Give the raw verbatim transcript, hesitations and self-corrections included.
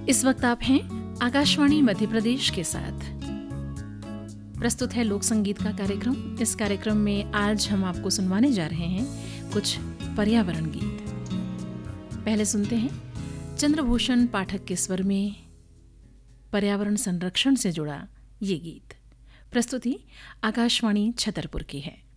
इस वक्त आप हैं आकाशवाणी मध्य प्रदेश के साथ। प्रस्तुत है लोक संगीत का कार्यक्रम। इस कार्यक्रम में आज हम आपको सुनवाने जा रहे हैं कुछ पर्यावरण गीत। पहले सुनते हैं चंद्रभूषण पाठक के स्वर में पर्यावरण संरक्षण से जुड़ा ये गीत। प्रस्तुति आकाशवाणी छतरपुर की है।